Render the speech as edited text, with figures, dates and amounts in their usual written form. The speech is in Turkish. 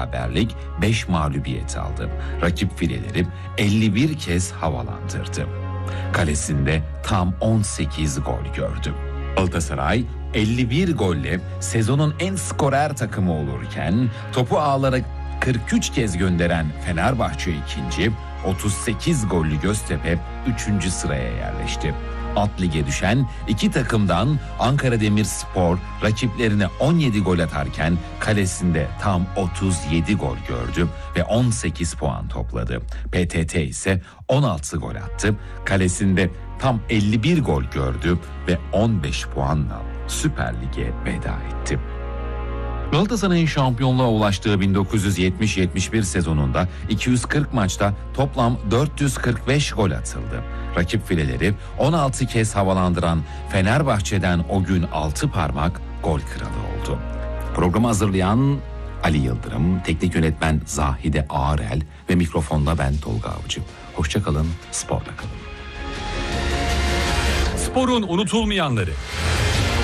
beraberlik, 5 mağlubiyet aldı. Rakip fileleri 51 kez havalandırdı. Kalesinde tam 18 gol gördü. Galatasaray 51 golle sezonun en skorer takımı olurken topu ağlara 43 kez gönderen Fenerbahçe ikinci, 38 gollü Göztepe 3. sıraya yerleşti. Alt lige düşen iki takımdan Ankara Demirspor rakiplerine 17 gol atarken kalesinde tam 37 gol gördü ve 18 puan topladı. PTT ise 16 gol attı, kalesinde tam 51 gol gördü ve 15 puanla Süper Lig'e veda etti. Galatasaray'ın şampiyonluğa ulaştığı 1970-71 sezonunda 240 maçta toplam 445 gol atıldı. Rakip fileleri 16 kez havalandıran Fenerbahçe'den o gün 6 parmak gol kralı oldu. Programı hazırlayan Ali Yıldırım, teknik yönetmen Zahide Ağarel ve mikrofonda ben Tolga Avcı. Hoşça kalın, sporla kalın. Sporun unutulmayanları.